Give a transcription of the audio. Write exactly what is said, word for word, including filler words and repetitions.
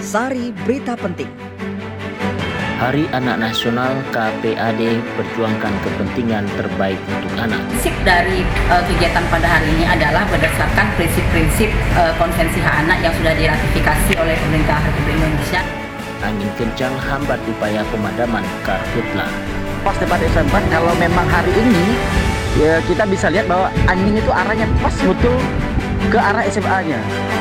Sari Berita Penting. Hari Anak Nasional K P A D perjuangkan kepentingan terbaik untuk anak. Prinsip dari uh, kegiatan pada hari ini adalah berdasarkan prinsip-prinsip uh, konvensi hak anak yang sudah diratifikasi oleh pemerintah Republik Indonesia. Angin kencang hambat upaya pemadaman karhutla. Pas depan S M empat, kalau memang hari ini ya kita bisa lihat bahwa angin itu arahnya pas betul ke arah S M A-nya.